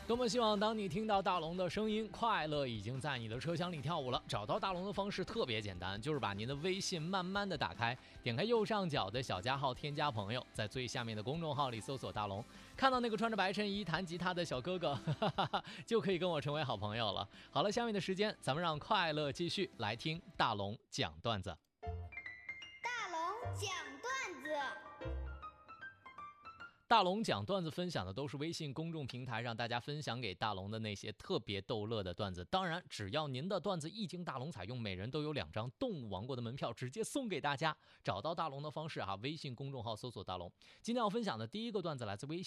多么希望当你听到大龙的声音，快乐已经在你的车厢里跳舞了。找到大龙的方式特别简单，就是把您的微信慢慢的打开，点开右上角的小加号添加朋友，在最下面的公众号里搜索大龙，看到那个穿着白衬衣弹吉他的小哥哥，就可以跟我成为好朋友了。好了，下面的时间咱们让快乐继续来听大龙讲段子。 大龙讲段子。 大龙讲段子分享的都是微信公众平台让大家分享给大龙的那些特别逗乐的段子。当然，只要您的段子一经大龙采用，每人都有2张动物王国的门票直接送给大家。找到大龙的方式微信公众号搜索大龙。今天要分享的第一个段子来自微信